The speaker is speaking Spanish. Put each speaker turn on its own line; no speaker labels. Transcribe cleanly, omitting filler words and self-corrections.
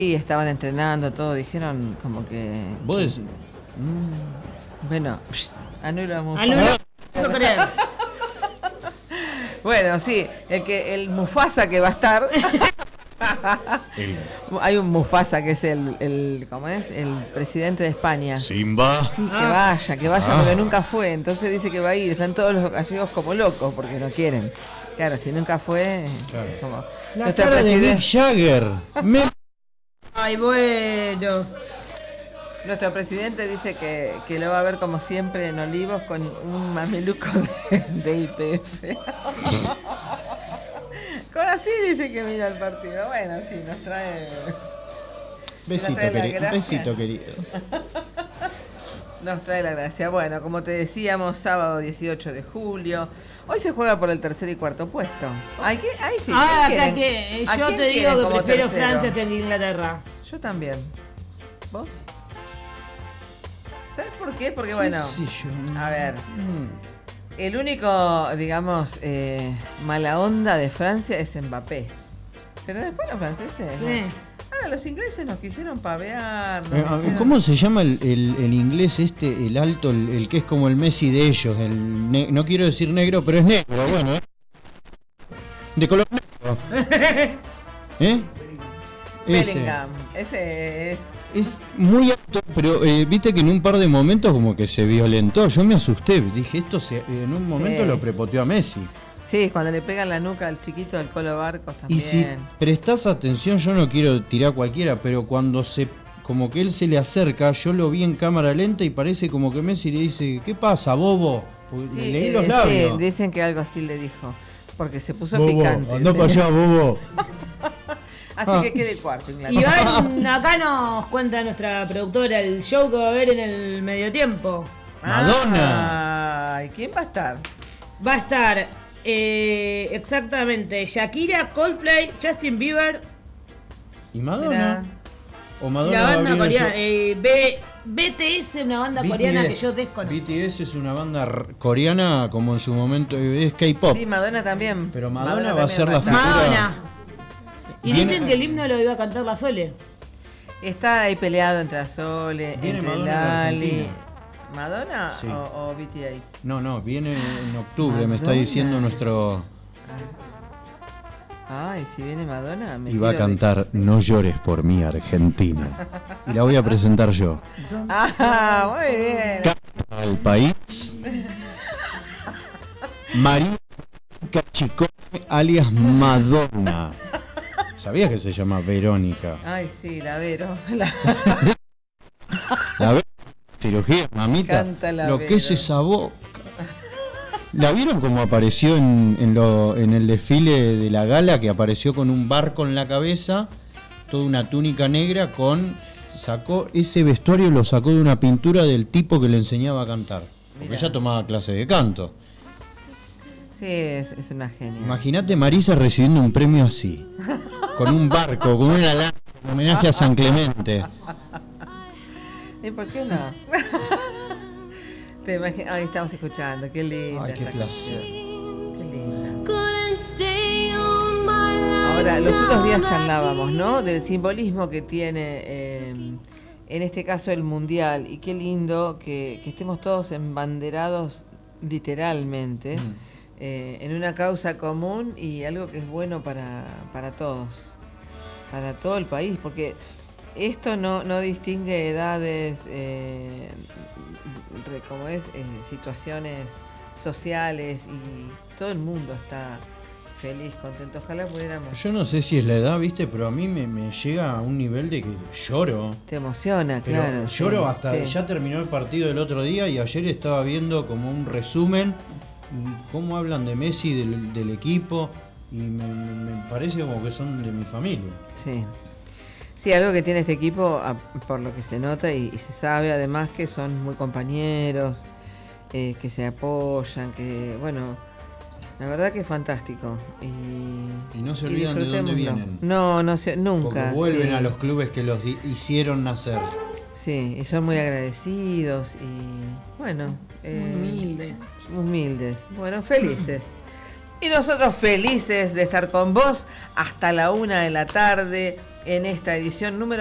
Y estaban entrenando, todo, dijeron como que...
¿Vos decís?
Bueno, anula
Mufasa. No creer.
Bueno, sí, el Mufasa que va a estar... Hay un Mufasa que es ¿cómo es? El presidente de España.
Simba.
Sí, que vaya, porque nunca fue. Entonces dice que va a ir. Están todos los gallegos como locos porque no quieren. Claro, si nunca fue,
claro.
Como
la cara de Mick Jagger.
Ay, bueno.
Nuestro presidente dice que lo va a ver como siempre en Olivos con un mameluco de YPF. Con así dice que mira el partido. Bueno, sí, nos trae...
Besito, querido.
Nos trae la gracia. Bueno, como te decíamos, sábado 18 de julio. Hoy se juega por el tercer y cuarto puesto. Ahí sí.
Acá que yo te digo que prefiero Francia que Inglaterra.
Yo también. ¿Vos? ¿Sabes por qué? Porque bueno, a ver, el único, digamos, mala onda de Francia es Mbappé. Pero después los franceses...
Sí.
Ahora los ingleses nos quisieron pavear.
¿Cómo se llama el inglés el alto, el que es como el Messi de ellos? No quiero decir negro, pero es negro, bueno. De color negro.
Bellingham. Ese
es muy alto, pero viste que en un par de momentos como que se violentó. Yo me asusté, dije, en un momento lo prepoteó a Messi.
Sí, cuando le pegan la nuca al chiquito del Colo Barcos también.
Y si prestás atención, yo no quiero tirar cualquiera, pero cuando como que él se le acerca, yo lo vi en cámara lenta y parece como que Messi le dice, ¿qué pasa, bobo?
Sí,
leí los labios.
Sí, dicen que algo así le dijo, porque se puso
bobo,
picante.
Andá para allá, bobo.
Así que quede cuarto, Inglaterra.
Y acá nos cuenta nuestra productora el show que va a haber en el medio tiempo.
Madonna.
¿Y quién va a estar?
Va a estar exactamente Shakira, Coldplay, Justin Bieber
y Madonna. O Madonna.
La banda coreana, BTS, una banda coreana que yo desconozco.
BTS es una banda coreana como en su momento es K-pop.
Sí, Madonna también.
Pero Madonna va a ser la figura.
Madonna. Y dicen que el himno lo iba a cantar la Sole.
Está ahí peleado entre la Sole, entre Lali. ¿Madonna
sí.
o BTS?
No, viene en octubre, Madonna. Me está diciendo nuestro...
Ay, si viene Madonna...
Y va a cantar No llores por mí, Argentina. Y la voy a presentar yo.
Muy bien.
Canta al país. María Chicone, alias Madonna. ¿Sabías que se llama Verónica?
Ay, sí, la Vero.
La Vero. Cirugía, mamita. Lo que es esa boca. ¿La vieron cómo apareció en el desfile de la gala? Que apareció con un barco en la cabeza, toda una túnica negra sacó ese vestuario, lo sacó de una pintura del tipo que le enseñaba a cantar. Porque ella tomaba clase de canto.
Sí, es una genia.
Imagínate Marisa recibiendo un premio así, con un barco, con una lancha, en homenaje a San Clemente.
¿Y por qué no? Te imaginas, ahí estamos escuchando, qué lindo.
Ay, qué placer.
Qué lindo. Ahora, los otros días charlábamos, ¿no? Del simbolismo que tiene, en este caso, el Mundial. Y qué lindo que estemos todos embanderados literalmente en una causa común y algo que es bueno para todos, para todo el país, porque... Esto no distingue edades, situaciones sociales y todo el mundo está feliz, contento. Ojalá pudiéramos.
Yo no sé si es la edad, viste, pero a mí me llega a un nivel de que lloro.
Te emociona,
pero
claro.
Lloro hasta ya terminó el partido del otro día y ayer estaba viendo como un resumen y cómo hablan de Messi, del equipo y me parece como que son de mi familia.
Sí. Sí, algo que tiene este equipo, por lo que se nota y se sabe además que son muy compañeros, que se apoyan, que bueno, la verdad que es fantástico. Y
no se olvidan de dónde vienen.
No, nunca.
Porque vuelven a los clubes que los hicieron nacer.
Sí, y son muy agradecidos y bueno. Humildes. Bueno, felices. Y nosotros felices de estar con vos hasta la 1 de la tarde. en esta edición número